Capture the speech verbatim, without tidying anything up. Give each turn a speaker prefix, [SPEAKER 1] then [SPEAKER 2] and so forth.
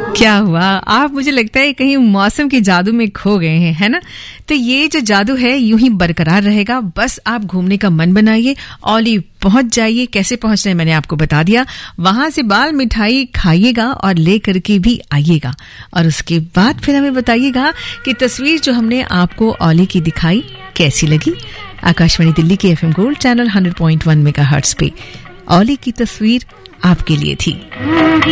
[SPEAKER 1] क्या हुआ? आप मुझे लगता है कहीं मौसम के जादू में खो गए हैं, है ना? तो ये जो जादू है यूं ही बरकरार रहेगा। बस आप घूमने का मन बनाइए, औली पहुंच जाइए। कैसे पहुंचना है मैंने आपको बता दिया। वहां से बाल मिठाई खाइएगा और लेकर के भी आइएगा, और उसके बाद फिर हमें बताइएगा कि तस्वीर जो हमने आपको औली की दिखाई कैसी लगी। आकाशवाणी दिल्ली के FM gold channel hundred point one megahertz पे औली की तस्वीर आपके लिए थी।